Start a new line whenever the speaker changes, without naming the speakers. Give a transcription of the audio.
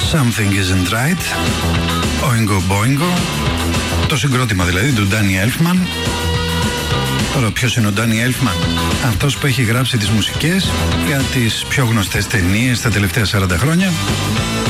Something Isn't Right, Oingo Boingo, το συγκρότημα δηλαδή του Danny Elfman. Τώρα ποιος είναι ο Danny Elfman? Αυτός που έχει γράψει τις μουσικές για τις πιο γνωστές ταινίες τα τελευταία 40 χρόνια.